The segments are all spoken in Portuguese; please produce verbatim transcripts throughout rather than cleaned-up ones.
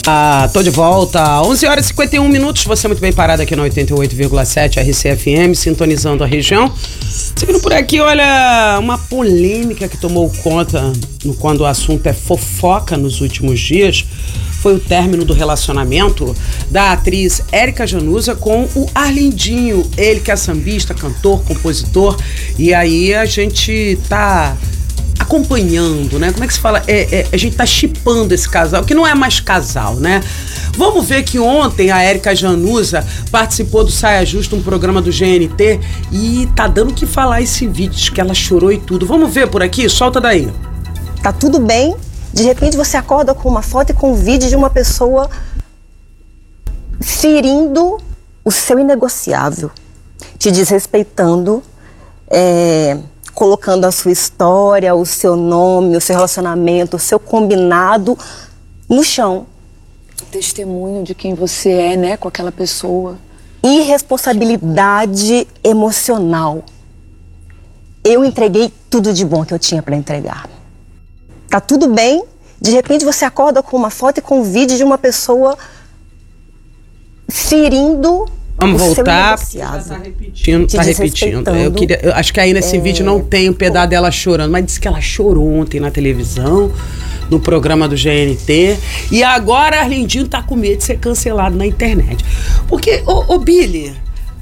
Ah, tô de volta, onze horas e cinquenta e um minutos, você muito bem parado aqui no oitenta e oito vírgula sete R C F M, sintonizando a região. Seguindo por aqui, olha, uma polêmica que tomou conta quando o assunto é fofoca nos últimos dias, foi o término do relacionamento da atriz Érica Januza com o Arlindinho, ele que é sambista, cantor, compositor, e aí a gente tá acompanhando, né? Como é que se fala? É, é, a gente tá shippando esse casal, que não é mais casal, né? Vamos ver que ontem a Érica Januza participou do Saia Justa, um programa do G N T, e tá dando o que falar esse vídeo, diz que ela chorou e tudo. Vamos ver por aqui? Solta daí. Tá tudo bem, de repente você acorda com uma foto e com um vídeo de uma pessoa ferindo o seu inegociável, te desrespeitando, é... colocando a sua história, o seu nome, o seu relacionamento, o seu combinado no chão. Testemunho de quem você é, né, com aquela pessoa. Irresponsabilidade emocional. Eu entreguei tudo de bom que eu tinha para entregar. Tá tudo bem, de repente você acorda com uma foto e com um vídeo de uma pessoa ferindo. Vamos voltar, tá repetindo, tá repetindo. Eu, queria, eu acho que aí nesse é... vídeo não tem o pedaço dela chorando, mas disse que ela chorou ontem na televisão, no programa do G N T, e agora Arlindinho tá com medo de ser cancelado na internet. Porque, ô, ô Billy,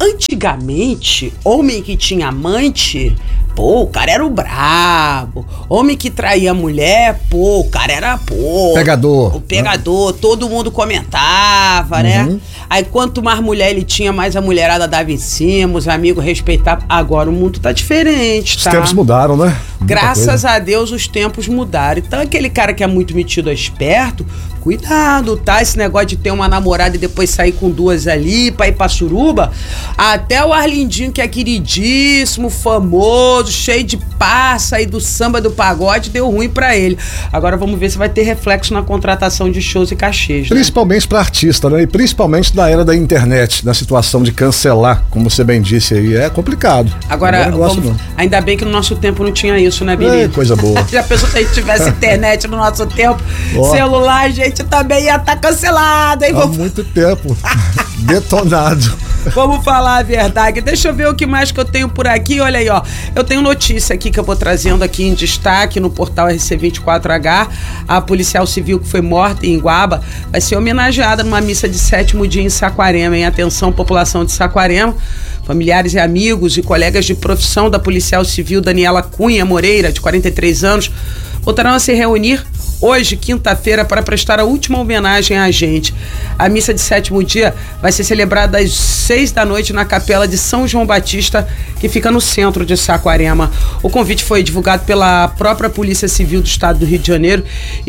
antigamente, homem que tinha amante, pô, o cara era o brabo. Homem que traía a mulher, pô, o cara era, pô... Pegador. O pegador, né? Todo mundo comentava, uhum. né? Aí quanto mais mulher ele tinha, mais a mulherada dava em cima, os amigos respeitavam. Agora o mundo tá diferente, tá? Os tempos mudaram, né? Muita Graças coisa. a Deus os tempos mudaram. Então aquele cara que é muito metido a esperto, cuidado, tá? Esse negócio de ter uma namorada e depois sair com duas ali pra ir pra suruba. Até o Arlindinho, que é queridíssimo, famoso, cheio de passa aí do samba do pagode, deu ruim pra ele. Agora vamos ver se vai ter reflexo na contratação de shows e cachês, né? Principalmente pra artista, né? E principalmente na era da internet, na situação de cancelar, como você bem disse aí, é complicado. Agora, vamos, ainda bem que no nosso tempo não tinha isso, né, Billy? É, coisa boa. Já pensou se a gente tivesse internet no nosso tempo? Oh. Celular, a gente também ia estar tá cancelado, hein? Há vamos... muito tempo. Detonado. Vamos falar a verdade. Deixa eu ver o que mais que eu tenho por aqui. Olha aí, ó. Eu tenho notícia aqui que eu vou trazendo aqui em destaque no portal R C vinte e quatro H. A policial civil que foi morta em Iguaba vai ser homenageada numa missa de sétimo dia em Saquarema. Em atenção, população de Saquarema. Familiares e amigos e colegas de profissão da policial civil Daniela Cunha Moreira, de quarenta e três anos, voltarão a se reunir hoje, quinta-feira, para prestar a última homenagem a gente. A missa de sétimo dia vai ser celebrada às seis da noite na capela de São João Batista, que fica no centro de Saquarema. O convite foi divulgado pela própria Polícia Civil do Estado do Rio de Janeiro,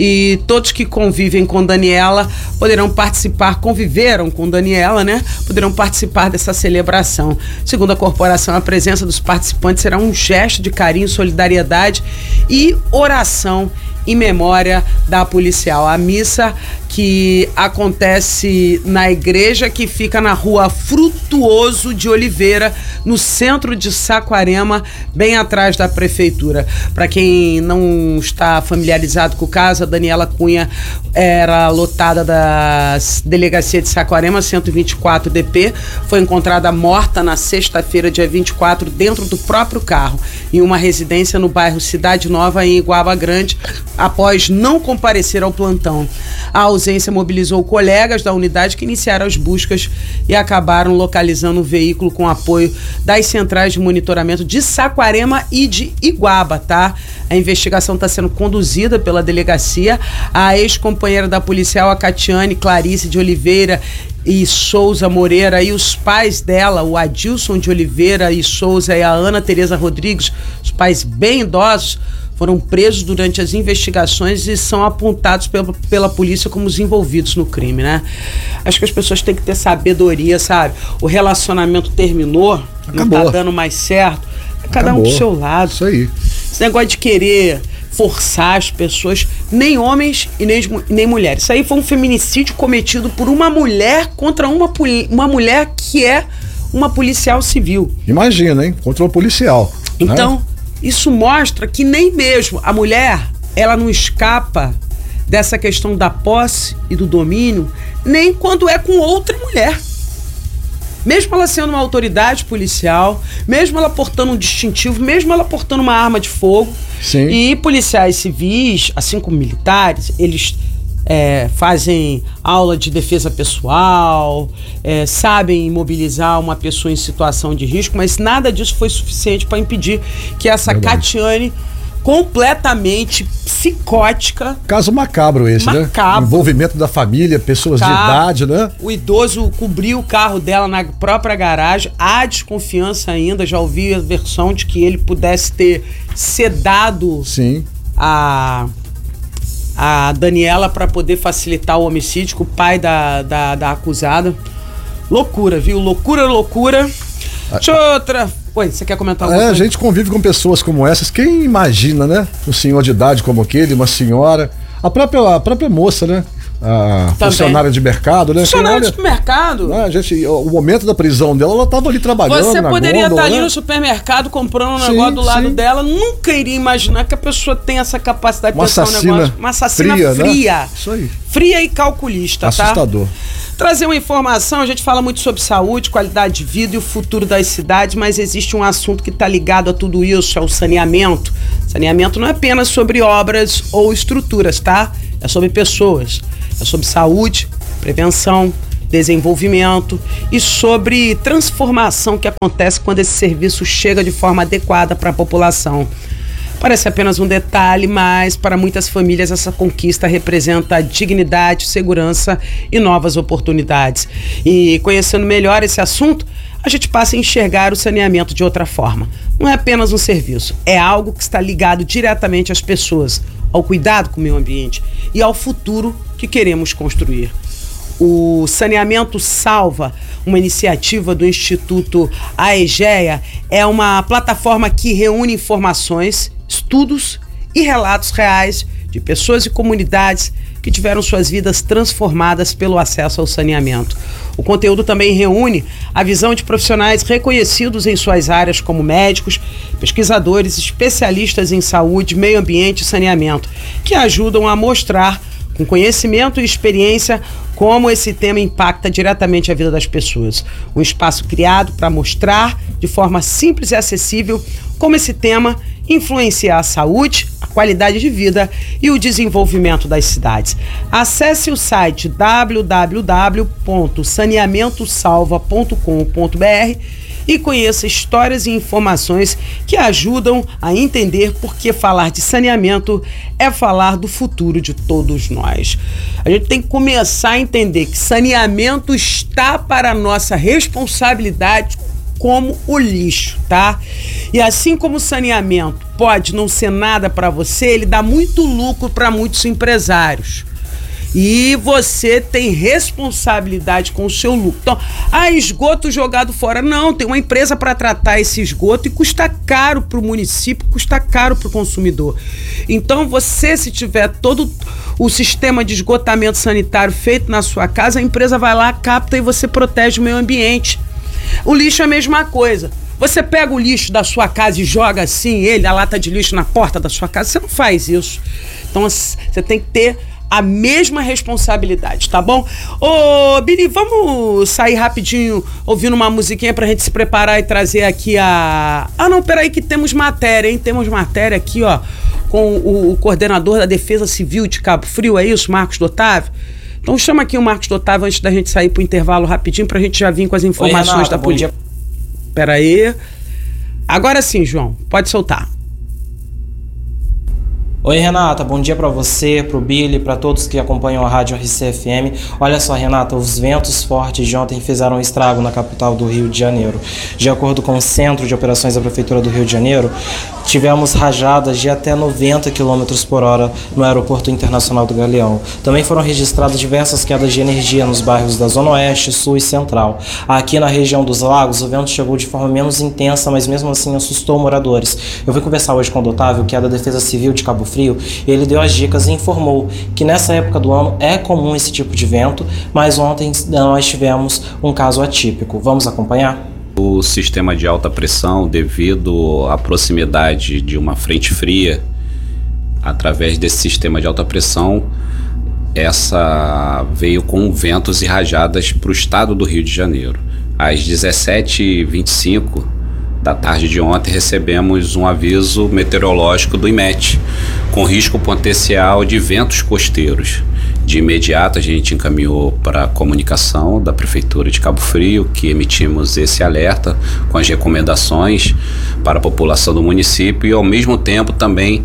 e todos que convivem com Daniela poderão participar, conviveram com Daniela, né? Poderão participar dessa celebração. Segundo a corporação, a presença dos participantes será um gesto de carinho, solidariedade e oração em memória da policial. A missa que acontece na igreja que fica na rua Frutuoso de Oliveira, no centro de Saquarema, bem atrás da prefeitura. Para quem não está familiarizado com o caso, a Daniela Cunha era lotada da delegacia de Saquarema, cento e vinte e quatro D P, foi encontrada morta na sexta-feira, dia vinte e quatro, dentro do próprio carro, em uma residência no bairro Cidade Nova, em Iguaba Grande, após não comparecer ao plantão. A ausência mobilizou colegas da unidade que iniciaram as buscas e acabaram localizando o veículo com apoio das centrais de monitoramento de Saquarema e de Iguaba, tá? A investigação está sendo conduzida pela delegacia. A ex-companheira da policial, a Catiane Clarice de Oliveira e Souza Moreira, e os pais dela, o Adilson de Oliveira e Souza e a Ana Tereza Rodrigues, os pais bem idosos, foram presos durante as investigações e são apontados pela, pela polícia como os envolvidos no crime, né? Acho que as pessoas têm que ter sabedoria, sabe? O relacionamento terminou, acabou, não tá dando mais certo, cada acabou. Um do seu lado. Isso aí. Esse negócio de querer forçar as pessoas, nem homens e nem, nem mulheres. Isso aí foi um feminicídio cometido por uma mulher contra uma, uma mulher que é uma policial civil. Imagina, hein? Contra uma policial. Então... né? Isso mostra que nem mesmo a mulher, ela não escapa dessa questão da posse e do domínio, nem quando é com outra mulher. Mesmo ela sendo uma autoridade policial, mesmo ela portando um distintivo, mesmo ela portando uma arma de fogo. Sim. E policiais civis, assim como militares, eles é, fazem aula de defesa pessoal, é, sabem imobilizar uma pessoa em situação de risco, mas nada disso foi suficiente para impedir que essa Verdade. Catiane, completamente psicótica... Caso macabro esse, macabro. né? Envolvimento da família, pessoas Macabro. de idade, né? O idoso cobriu o carro dela na própria garagem. Há desconfiança ainda, já ouvi a versão de que ele pudesse ter sedado Sim. a, a Daniela para poder facilitar o homicídio com o pai da, da, da acusada. Loucura, viu? Loucura, loucura. Deixa eu outra... Oi, você quer comentar alguma É, a coisa? gente convive com pessoas como essas. Quem imagina, né? Um senhor de idade como aquele, uma senhora, a própria, a própria moça, né? A Também. funcionária de mercado, né? Funcionário Quem de supermercado. olha, né, a gente, o momento da prisão dela, ela estava ali trabalhando. Você na poderia gôndola, estar ali né? no supermercado comprando um Sim, negócio do lado sim. dela. Nunca iria imaginar que a pessoa tem essa capacidade de Uma pensar um assassina negócio. Uma assassina fria, fria. né? Isso aí. Fria e calculista, Assustador. tá? Trazer uma informação, a gente fala muito sobre saúde, qualidade de vida e o futuro das cidades, mas existe um assunto que está ligado a tudo isso, é o saneamento. Saneamento não é apenas sobre obras ou estruturas, tá? É sobre pessoas, é sobre saúde, prevenção, desenvolvimento e sobre transformação que acontece quando esse serviço chega de forma adequada para a população. Parece apenas um detalhe, mas para muitas famílias essa conquista representa dignidade, segurança e novas oportunidades. E conhecendo melhor esse assunto, a gente passa a enxergar o saneamento de outra forma. Não é apenas um serviço, é algo que está ligado diretamente às pessoas, ao cuidado com o meio ambiente e ao futuro que queremos construir. O Saneamento Salva, uma iniciativa do Instituto AEGEA, é uma plataforma que reúne informações, estudos e relatos reais de pessoas e comunidades que tiveram suas vidas transformadas pelo acesso ao saneamento. O conteúdo também reúne a visão de profissionais reconhecidos em suas áreas como médicos, pesquisadores, especialistas em saúde, meio ambiente e saneamento, que ajudam a mostrar com conhecimento e experiência como esse tema impacta diretamente a vida das pessoas. Um espaço criado para mostrar de forma simples e acessível como esse tema influencia a saúde, a qualidade de vida e o desenvolvimento das cidades. Acesse o site w w w ponto saneamento salva ponto com ponto b r e conheça histórias e informações que ajudam a entender por que falar de saneamento é falar do futuro de todos nós. A gente tem que começar a entender que saneamento está para a nossa responsabilidade como o lixo, tá? E assim como o saneamento pode não ser nada para você, ele dá muito lucro para muitos empresários. E você tem responsabilidade com o seu lucro. Então, ah, esgoto jogado fora. Não, tem uma empresa para tratar esse esgoto e custa caro para o município, custa caro para o consumidor. Então, você, se tiver todo o sistema de esgotamento sanitário feito na sua casa, a empresa vai lá, capta e você protege o meio ambiente. O lixo é a mesma coisa. Você pega o lixo da sua casa e joga assim, ele, a lata de lixo na porta da sua casa. Você não faz isso. Então, você tem que ter a mesma responsabilidade, tá bom? Ô, Billy, vamos sair rapidinho ouvindo uma musiquinha pra gente se preparar e trazer aqui a... Ah, não, peraí que temos matéria, hein? Temos matéria aqui, ó, com o, o coordenador da Defesa Civil de Cabo Frio, é isso, Marcos Dotávio? Então chama aqui o Marcos Dotávio antes da gente sair pro intervalo rapidinho pra gente já vir com as informações. Oi, Renata, da polícia. Peraí. Agora sim, João, pode soltar. Oi, Renata, bom dia para você, pro Billy, para todos que acompanham a Rádio R C F M. Olha só, Renata, os ventos fortes de ontem fizeram um estrago na capital do Rio de Janeiro. De acordo com o Centro de Operações da Prefeitura do Rio de Janeiro, tivemos rajadas de até noventa quilômetros por hora no Aeroporto Internacional do Galeão. Também foram registradas diversas quedas de energia nos bairros da Zona Oeste, Sul e Central. Aqui na região dos Lagos, o vento chegou de forma menos intensa, mas mesmo assim assustou moradores. Eu fui conversar hoje com o Dotávio, que é da Defesa Civil de Cabo Frio, e ele deu as dicas e informou que nessa época do ano é comum esse tipo de vento, mas ontem nós tivemos um caso atípico. Vamos acompanhar? O sistema de alta pressão, devido à proximidade de uma frente fria, através desse sistema de alta pressão, essa veio com ventos e rajadas para o estado do Rio de Janeiro. Às dezessete e vinte e cinco da tarde de ontem, recebemos um aviso meteorológico do IMET, com risco potencial de ventos costeiros. De imediato, a gente encaminhou para a comunicação da Prefeitura de Cabo Frio, que emitimos esse alerta com as recomendações para a população do município e, ao mesmo tempo, também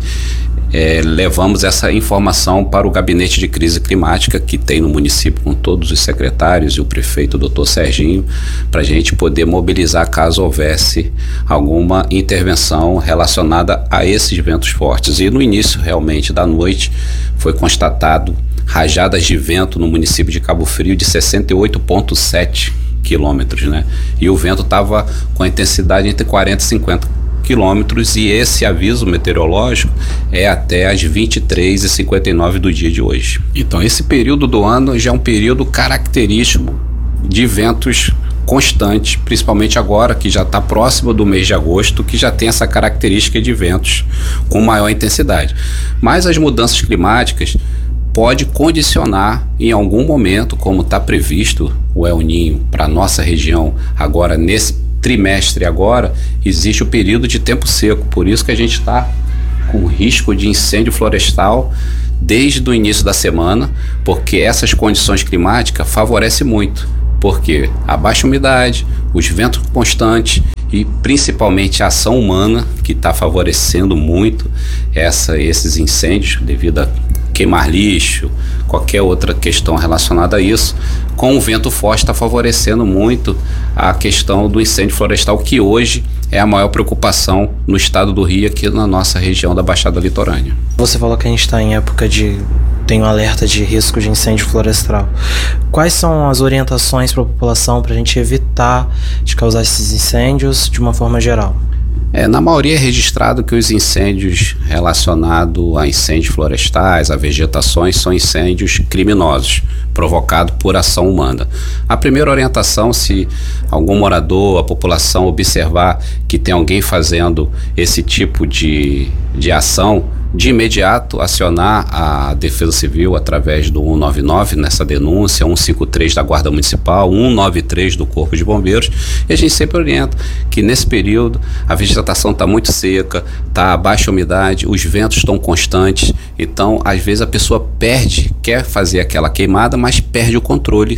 É, levamos essa informação para o gabinete de crise climática que tem no município, com todos os secretários e o prefeito, doutor Serginho, para a gente poder mobilizar caso houvesse alguma intervenção relacionada a esses ventos fortes. E no início, realmente, da noite, foi constatado rajadas de vento no município de Cabo Frio de sessenta e oito vírgula sete quilômetros, né? E o vento estava com a intensidade entre quarenta e cinquenta quilômetros, e esse aviso meteorológico é até às vinte e três e cinquenta e nove do dia de hoje. Então esse período do ano já é um período característico de ventos constantes, principalmente agora que já está próximo do mês de agosto, que já tem essa característica de ventos com maior intensidade. Mas as mudanças climáticas pode condicionar em algum momento, como está previsto o El Niño para a nossa região agora nesse trimestre agora, existe o período de tempo seco, por isso que a gente está com risco de incêndio florestal desde o início da semana, porque essas condições climáticas favorecem muito, porque a baixa umidade, os ventos constantes e principalmente a ação humana, que está favorecendo muito essa, esses incêndios devido a queimar lixo, qualquer outra questão relacionada a isso, com o vento forte está favorecendo muito a questão do incêndio florestal, que hoje é a maior preocupação no estado do Rio, aqui na nossa região da Baixada Litorânea. Você falou que a gente está em época de... tem um alerta de risco de incêndio florestal. Quais são as orientações para a população para a gente evitar de causar esses incêndios de uma forma geral? É, na maioria é registrado que os incêndios relacionados a incêndios florestais, a vegetações, são incêndios criminosos, provocados por ação humana. A primeira orientação, se algum morador, a população observar que tem alguém fazendo esse tipo de, de ação, de imediato acionar a Defesa Civil através do cento e noventa e nove nessa denúncia, cento e cinquenta e três da Guarda Municipal, cento e noventa e três do Corpo de Bombeiros, e a gente sempre orienta que nesse período a vegetação está muito seca, está a baixa umidade, os ventos estão constantes, então às vezes a pessoa perde, quer fazer aquela queimada, mas perde o controle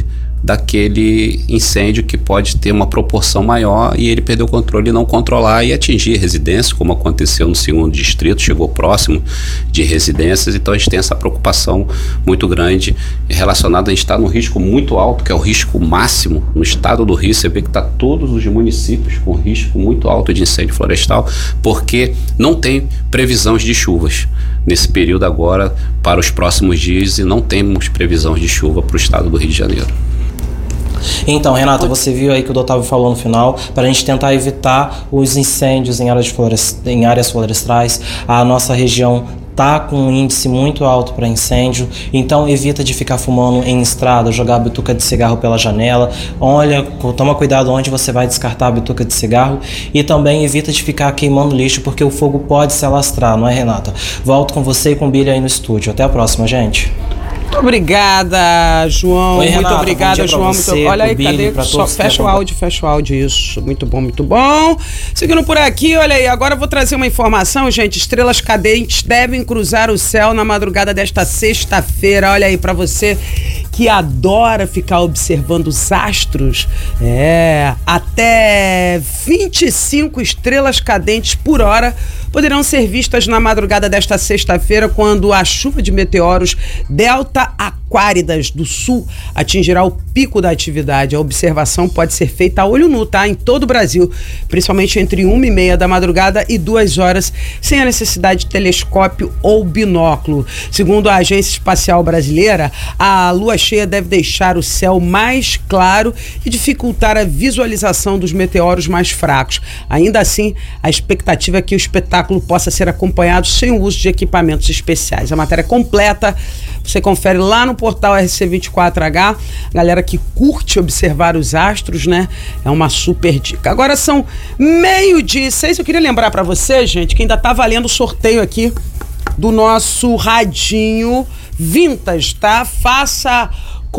daquele incêndio que pode ter uma proporção maior e ele perdeu o controle e não controlar e atingir residências, como aconteceu no segundo distrito, chegou próximo de residências. Então a gente tem essa preocupação muito grande relacionada a gente estar num risco muito alto, que é o risco máximo no estado do Rio. Você vê que está todos os municípios com risco muito alto de incêndio florestal, porque não tem previsões de chuvas nesse período agora para os próximos dias, e não temos previsão de chuva para o estado do Rio de Janeiro. Então, Renata, você viu aí que o Otávio falou no final, para a gente tentar evitar os incêndios em áreas, de florest... em áreas florestais. A nossa região tá com um índice muito alto para incêndio, então evita de ficar fumando em estrada, jogar a bituca de cigarro pela janela. Olha, toma cuidado onde você vai descartar a bituca de cigarro, e também evita de ficar queimando lixo, porque o fogo pode se alastrar, não é, Renata? Volto com você e com o Billy aí no estúdio. Até a próxima, gente. Muito obrigada, João. Oi, Renata, muito obrigada, João. Você, muito... Olha aí, Billy, cadê? Só fecha o acompanha. áudio, fecha o áudio, isso. Muito bom, muito bom. Seguindo por aqui, olha aí, agora eu vou trazer uma informação, gente. Estrelas cadentes devem cruzar o céu na madrugada desta sexta-feira. Olha aí, pra você que adora ficar observando os astros. É, até vinte e cinco estrelas cadentes por hora poderão ser vistas na madrugada desta sexta-feira, quando a chuva de meteoros Delta Aquáridas do Sul atingirá o pico da atividade. A observação pode ser feita a olho nu, tá? Em todo o Brasil, principalmente entre uma e meia da madrugada e duas horas, sem a necessidade de telescópio ou binóculo. Segundo a Agência Espacial Brasileira, a lua cheia deve deixar o céu mais claro e dificultar a visualização dos meteoros mais fracos. Ainda assim, a expectativa é que o espetáculo possa ser acompanhado sem o uso de equipamentos especiais. A matéria completa você confere lá no portal R C vinte e quatro H. Galera que curte observar os astros, né? É uma super dica. Agora são meio-dia e seis. Eu queria lembrar para você, gente, que ainda tá valendo o sorteio aqui do nosso radinho vintage, tá? Faça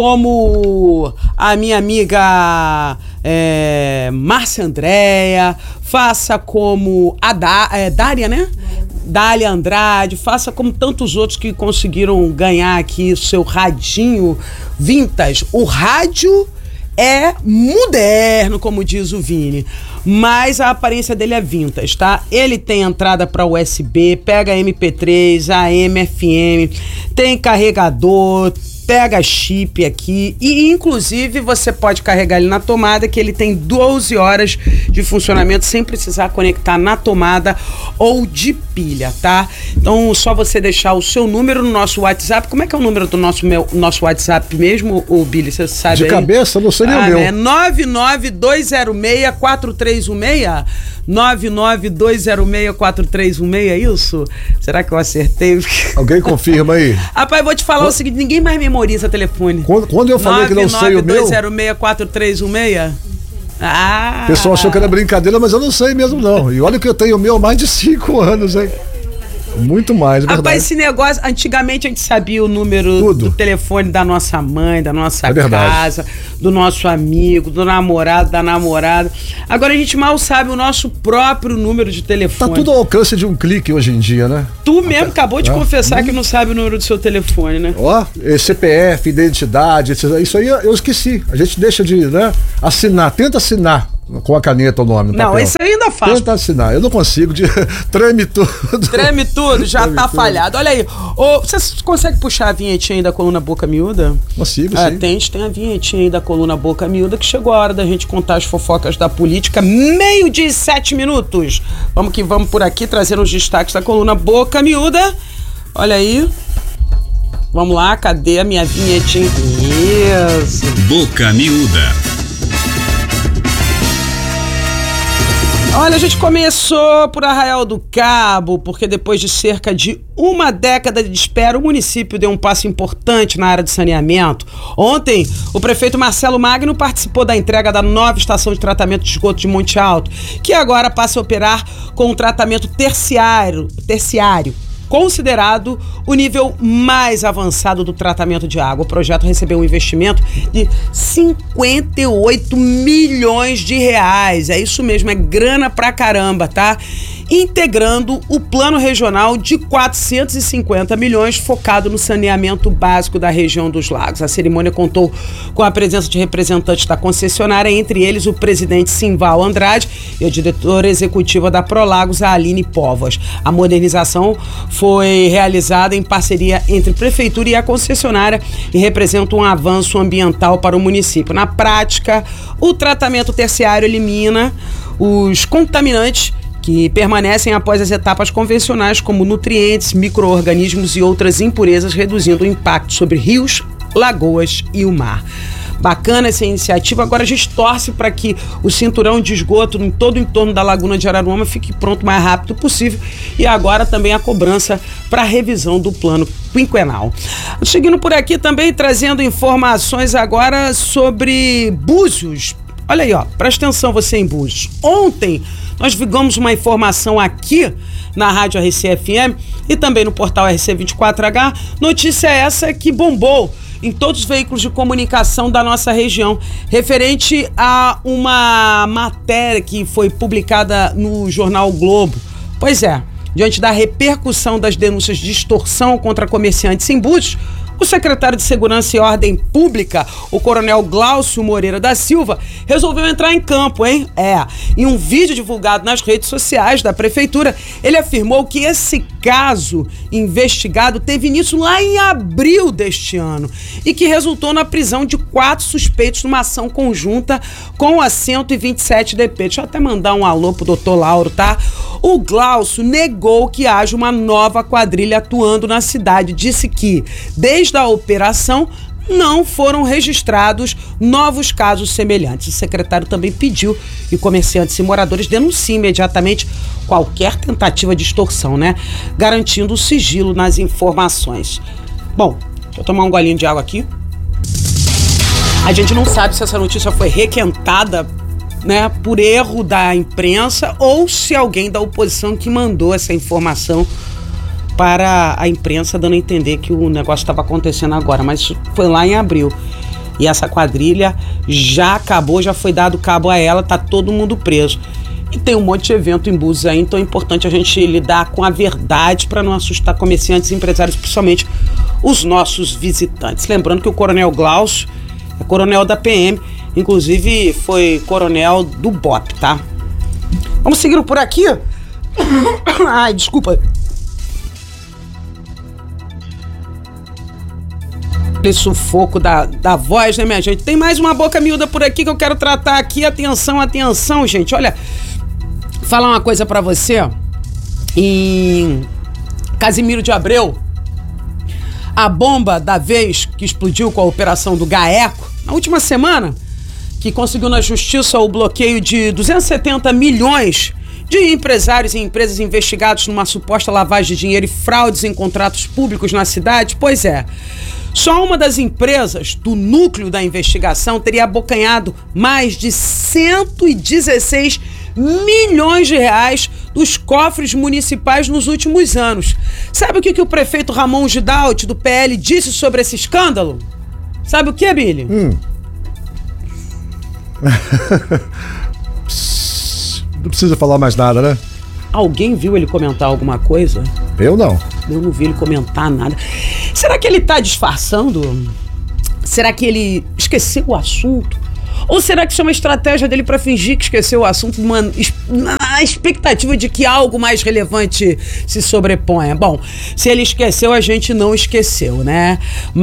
como a minha amiga é, Márcia Andréia, faça como a da, é, Dária, né? Dália Andrade, faça como tantos outros que conseguiram ganhar aqui o seu radinho vintage. O rádio é moderno, como diz o Vini, mas a aparência dele é vintage, tá? Ele tem entrada para U S B, pega M P três, A M, F M, tem carregador, pega chip aqui e inclusive você pode carregar ele na tomada, que ele tem doze horas de funcionamento sem precisar conectar na tomada ou de pilha, tá? Então só você deixar o seu número no nosso WhatsApp. Como é que é o número do nosso, meu, nosso WhatsApp mesmo, o Billy? Você sabe de aí? Cabeça, não sei nem ah, o meu. É nove nove dois zero seis quatro três um seis? nove nove dois zero seis quatro três um seis, é isso? Será que eu acertei? Alguém confirma aí. Rapaz, vou te falar quando, o seguinte, ninguém mais memoriza telefone. Quando, quando eu falei que não sei o meu... nove nove dois zero seis quatro três um seis? Ah! O pessoal achou que era brincadeira, mas eu não sei mesmo não. E olha que eu tenho o meu há mais de cinco anos, hein? Muito mais, é verdade. Rapaz, esse negócio, antigamente a gente sabia o número Tudo. do telefone da nossa mãe, da nossa é casa, do nosso amigo, do namorado, da namorada. Agora a gente mal sabe o nosso próprio número de telefone. Tá tudo ao alcance de um clique hoje em dia, né? Tu mesmo Até, acabou de é. confessar hum. que não sabe o número do seu telefone, né? Ó, C P F, identidade, isso aí eu esqueci. A gente deixa de, né, assinar, tenta assinar. Com a caneta o nome no Não, papel. isso aí ainda faz. Tenta assinar, eu não consigo, de... treme tudo. Treme tudo, já Treme tá tudo. falhado. Olha aí, ô, você consegue puxar a vinhetinha aí da coluna Boca Miúda? Consigo, é, sim. Tem, tem a vinhetinha aí da coluna Boca Miúda, que chegou a hora da gente contar as fofocas da política, meio de sete minutos. Vamos que vamos por aqui, trazendo os destaques da coluna Boca Miúda. Olha aí. Vamos lá, cadê a minha vinhetinha? Isso. Boca Miúda. Olha, a gente começou por Arraial do Cabo, porque depois de cerca de uma década de espera, o município deu um passo importante na área de saneamento. Ontem, o prefeito Marcelo Magno participou da entrega da nova estação de tratamento de esgoto de Monte Alto, que agora passa a operar com um tratamento terciário, terciário. Considerado o nível mais avançado do tratamento de água. O projeto recebeu um investimento de cinquenta e oito milhões de reais. É isso mesmo, é grana pra caramba, tá? Integrando o plano regional de quatrocentos e cinquenta milhões focado no saneamento básico da região dos lagos. A cerimônia contou com a presença de representantes da concessionária, entre eles o presidente Simval Andrade e a diretora executiva da Prolagos, a Aline Povas. A modernização foi realizada em parceria entre a prefeitura e a concessionária e representa um avanço ambiental para o município. Na prática, o tratamento terciário elimina os contaminantes que permanecem após as etapas convencionais, como nutrientes, micro-organismos e outras impurezas, reduzindo o impacto sobre rios, lagoas e o mar. Bacana essa iniciativa. Agora a gente torce para que o cinturão de esgoto em todo o entorno da Laguna de Araruama fique pronto o mais rápido possível, e agora também a cobrança para a revisão do plano quinquenal. Seguindo por aqui também, trazendo informações agora sobre Búzios. Olha aí, ó, presta atenção você em Búzios. Ontem nós divulgamos uma informação aqui na Rádio R C F M e também no portal R C vinte e quatro H. Notícia essa que bombou em todos os veículos de comunicação da nossa região, referente a uma matéria que foi publicada no jornal O Globo. Pois é, diante da repercussão das denúncias de extorsão contra comerciantes em Búzios, o secretário de Segurança e Ordem Pública, o coronel Glaucio Moreira da Silva, resolveu entrar em campo, hein? É, em um vídeo divulgado nas redes sociais da prefeitura, ele afirmou que esse caso investigado teve início lá em abril deste ano e que resultou na prisão de quatro suspeitos numa ação conjunta com a cento e vinte e sete D P. Deixa eu até mandar um alô pro doutor Lauro, tá? O Glaucio negou que haja uma nova quadrilha atuando na cidade. Disse que, desde a operação, não foram registrados novos casos semelhantes. O secretário também pediu que comerciantes e moradores denunciem imediatamente qualquer tentativa de extorsão, né? Garantindo o sigilo nas informações. Bom, deixa eu tomar um golinho de água aqui. A gente não sabe se essa notícia foi requentada, né, por erro da imprensa ou se alguém da oposição que mandou essa informação para a imprensa, dando a entender que o negócio estava acontecendo agora, mas foi lá em abril. E essa quadrilha já acabou, já foi dado cabo a ela, tá todo mundo preso. E tem um monte de evento em Búzios aí, então é importante a gente lidar com a verdade para não assustar comerciantes e empresários, principalmente os nossos visitantes. Lembrando que o Coronel Glaucio é coronel da P M, inclusive foi coronel do B O P, tá? Vamos seguindo por aqui? Ai, desculpa. Esse sufoco da, da voz, né, minha gente? Tem mais uma boca miúda por aqui que eu quero tratar aqui. Atenção, atenção, gente. Olha, falar uma coisa pra você. Em Casimiro de Abreu, a bomba da vez que explodiu com a operação do GAECO, na última semana, que conseguiu na justiça o bloqueio de duzentos e setenta milhões de empresários e empresas investigados numa suposta lavagem de dinheiro e fraudes em contratos públicos na cidade. Pois é, só uma das empresas do núcleo da investigação teria abocanhado mais de cento e dezesseis milhões de reais dos cofres municipais nos últimos anos. Sabe o que, que o prefeito Ramon Gidalti, do P L, disse sobre esse escândalo? Sabe o que, Billy? Hum. Não precisa falar mais nada, né? Alguém viu ele comentar alguma coisa? Eu não. Eu não vi ele comentar nada. Será que ele tá disfarçando? Será que ele esqueceu o assunto? Ou será que isso é uma estratégia dele para fingir que esqueceu o assunto numa, na expectativa de que algo mais relevante se sobreponha? Bom, se ele esqueceu, a gente não esqueceu, né?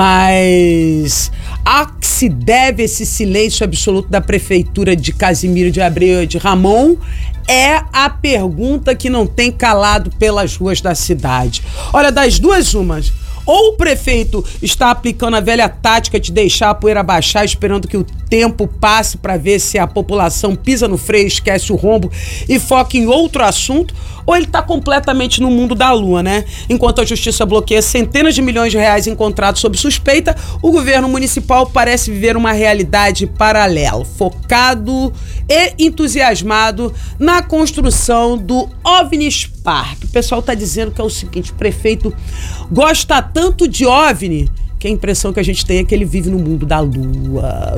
Mas a que se deve esse silêncio absoluto da prefeitura de Casimiro de Abreu e de Ramon é a pergunta que não tem calado pelas ruas da cidade. Olha, das duas umas. Ou o prefeito está aplicando a velha tática de deixar a poeira baixar, esperando que o tempo passe para ver se a população pisa no freio, esquece o rombo e foca em outro assunto, ou ele está completamente no mundo da lua, né? Enquanto a justiça bloqueia centenas de milhões de reais em contratos sob suspeita, o governo municipal parece viver uma realidade paralela, focado e entusiasmado na construção do OVNIs Park. O pessoal está dizendo que é o seguinte: o prefeito gosta tanto de OVNI que a impressão que a gente tem é que ele vive no mundo da lua.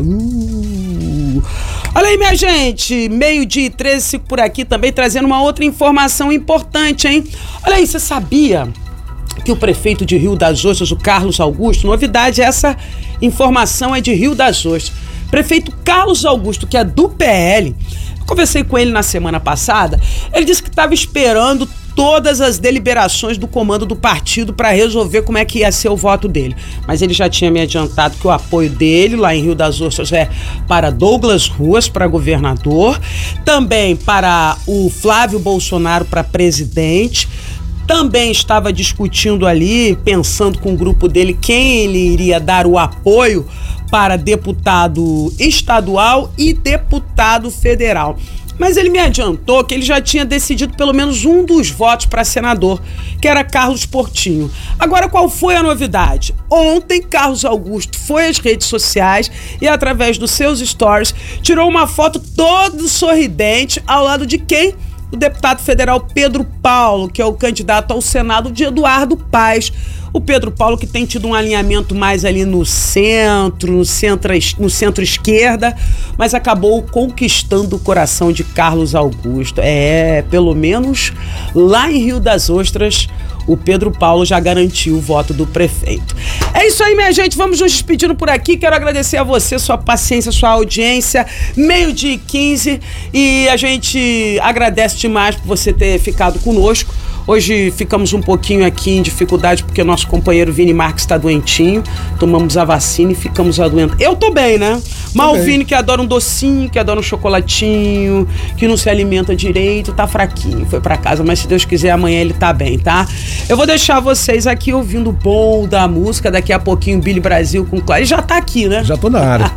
Uh. Olha aí, minha gente, meio-dia e treze por aqui também, trazendo uma outra informação importante, hein? Olha aí, você sabia que o prefeito de Rio das Ostras, o Carlos Augusto, novidade, essa informação é de Rio das Ostras. Prefeito Carlos Augusto, que é do P L, eu conversei com ele na semana passada, ele disse que estava esperando todas as deliberações do comando do partido para resolver como é que ia ser o voto dele. Mas ele já tinha me adiantado que o apoio dele lá em Rio das Ostras é para Douglas Ruas, para governador, também para o Flávio Bolsonaro para presidente. Também estava discutindo ali, pensando com o grupo dele, quem ele iria dar o apoio para deputado estadual e deputado federal. Mas ele me adiantou que ele já tinha decidido pelo menos um dos votos para senador, que era Carlos Portinho. Agora, qual foi a novidade? Ontem, Carlos Augusto foi às redes sociais e, através dos seus stories, tirou uma foto todo sorridente ao lado de quem? O deputado federal Pedro Paulo, que é o candidato ao Senado de Eduardo Paes. O Pedro Paulo, que tem tido um alinhamento mais ali no centro, no centro, no centro-esquerda, mas acabou conquistando o coração de Carlos Augusto. É, pelo menos lá em Rio das Ostras, o Pedro Paulo já garantiu o voto do prefeito. É isso aí, minha gente, vamos nos despedindo por aqui. Quero agradecer a você, sua paciência, sua audiência. Meio-dia e quinze, e a gente agradece demais por você ter ficado conosco. Hoje ficamos um pouquinho aqui em dificuldade porque nosso companheiro Vini Marques está doentinho. Tomamos a vacina e ficamos adoentados. Eu tô bem, né? Mas o Vini, que adora um docinho, que adora um chocolatinho, que não se alimenta direito, tá fraquinho. Foi pra casa, mas se Deus quiser amanhã ele tá bem, tá? Eu vou deixar vocês aqui ouvindo o bom da música. Daqui a pouquinho Billy Brasil com Clara. Ele já tá aqui, né? Já tô na área.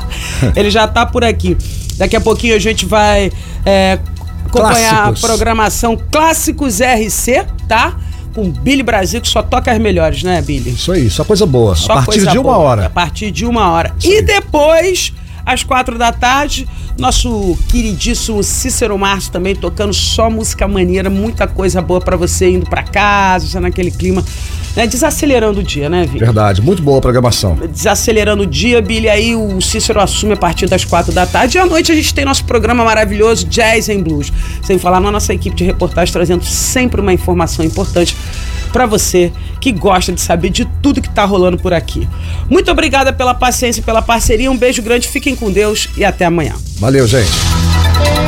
Ele já tá por aqui. Daqui a pouquinho a gente vai... É, acompanhar Clássicos. A programação Clássicos R C, tá? Com Billy Brasil, que só toca as melhores, né, Billy? Isso aí, só coisa boa. Só a partir de uma boa, hora. A partir de uma hora. Isso e aí. Depois, às quatro da tarde, Nosso queridíssimo Cícero Márcio também tocando só música maneira, muita coisa boa pra você indo pra casa, já naquele clima, né? Desacelerando o dia, né, Vini? Verdade, muito boa a programação. Desacelerando o dia, Billy, aí o Cícero assume a partir das quatro da tarde e à noite a gente tem nosso programa maravilhoso Jazz and Blues, sem falar na nossa equipe de reportagem trazendo sempre uma informação importante pra você que gosta de saber de tudo que tá rolando por aqui. Muito obrigada pela paciência e pela parceria, um beijo grande, fiquem com Deus e até amanhã. Valeu, gente.